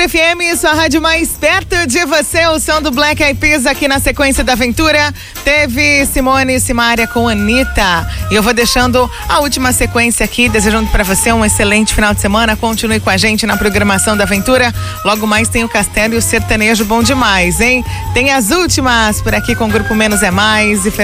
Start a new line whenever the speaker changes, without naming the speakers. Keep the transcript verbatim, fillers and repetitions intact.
F M, sua rádio mais perto de você, o som do Black Eyed Peas aqui na sequência da aventura. Teve Simone e Simaria com Anitta. E eu vou deixando a última sequência aqui, desejando para você um excelente final de semana. Continue com a gente na programação da aventura. Logo mais tem o Castelo e o Sertanejo bom demais, hein? Tem as últimas por aqui com o Grupo Menos é Mais e